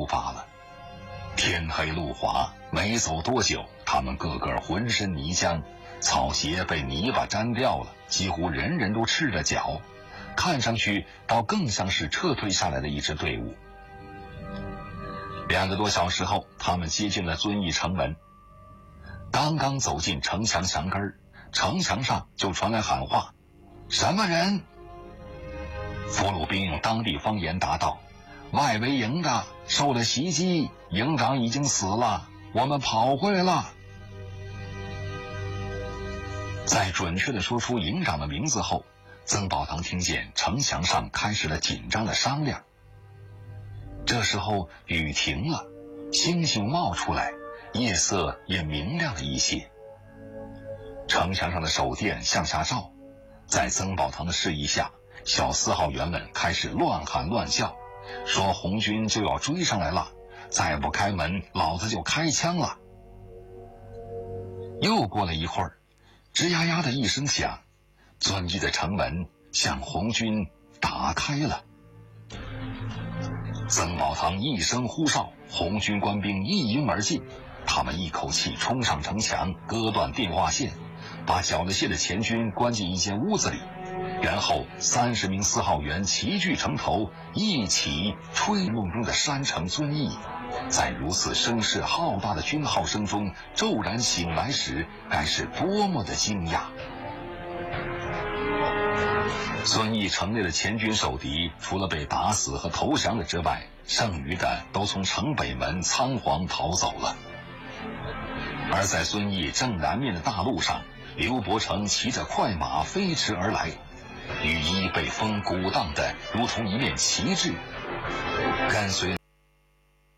出发了。天黑路滑，没走多久，他们个个浑身泥浆，草鞋被泥巴沾掉了，几乎人人都赤着脚，看上去倒更像是撤退下来的一支队伍。2个多小时后，他们接近了遵义城门。刚刚走进城墙墙根，城墙上就传来喊话：“什么人？”俘虏兵用当地方言答道：“外围营的受了袭击，营长已经死了，我们跑回来了。”在准确地说出营长的名字后，曾宝堂听见城墙上开始了紧张的商量。这时候雨停了，星星冒出来，夜色也明亮了一些。城墙上的手电向下照，在曾宝堂的示意下，小4号员们开始乱喊乱叫，说红军就要追上来了，再不开门，老子就开枪了。又过了一会儿，吱呀呀的一声响，遵义的城门向红军打开了。曾宝堂一声呼哨，红军官兵一拥而进，他们一口气冲上城墙，割断电话线，把缴了械的前军关进一间屋子里，然后30名4号员齐聚城头，一起吹梦中的山城遵义。在如此声势浩大的军号声中骤然醒来时，该是多么的惊讶！遵义城内的前军守敌，除了被打死和投降的之外，剩余的都从城北门仓皇逃走了。而在遵义正南面的大路上，刘伯承骑着快马飞驰而来，雨衣被风鼓荡得如同一面旗帜，跟随